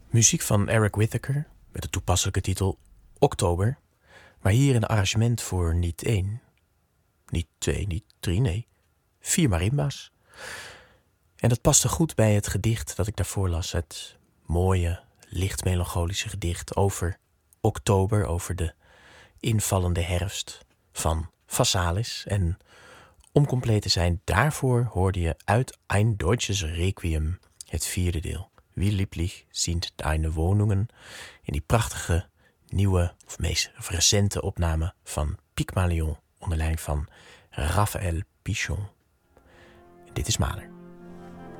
Muziek van Eric Whitacre met de toepasselijke titel Oktober, maar hier een arrangement voor niet 1, niet 2, niet 3, nee, 4 marimba's. En dat paste goed bij het gedicht dat ik daarvoor las, het mooie, licht melancholische gedicht over oktober, over de invallende herfst van Vassalis. En om compleet te zijn, daarvoor hoorde je uit Ein Deutsches Requiem het 4e deel. Wie lieblich sind deine Wohnungen, in die prachtige nieuwe of meest recente opname van Pygmalion onder leiding van Raphaël Pichon. Dit is Mahler.